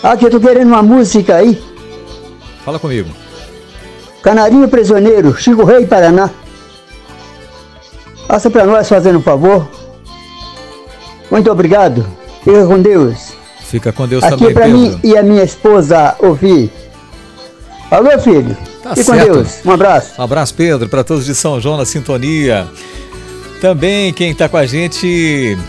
Aqui, eu tô querendo uma música aí. Fala comigo. Canarinho Prisioneiro, Chico Rei, Paraná. Passa pra nós, fazendo um favor. Muito obrigado. Fica com Deus. Fica com Deus Aqui também, pra Pedro. mim e a minha esposa ouvir. Alô, filho. Tá Fica com certo. Deus. Um abraço. Um abraço, Pedro, para todos de São João na sintonia. Também quem está com a gente